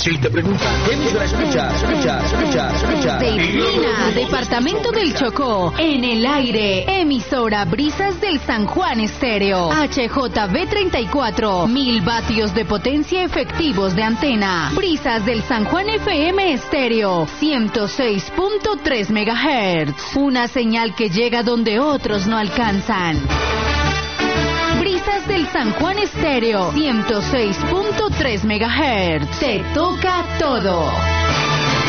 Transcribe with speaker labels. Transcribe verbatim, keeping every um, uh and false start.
Speaker 1: Si te preguntan, ¿qué emisora escuchas? Escuchas, escuchas, escuchas.
Speaker 2: Delfina, departamento del Chocó. En el aire, emisora Brisas del San Juan Estéreo. H J B treinta y cuatro, mil vatios de potencia efectivos de antena. Brisas del San Juan F M Estéreo, ciento seis punto tres megahertz. Una señal que llega donde otros no alcanzan. Brisas del San Juan Estéreo, ciento seis punto tres megahertz. Te toca todo.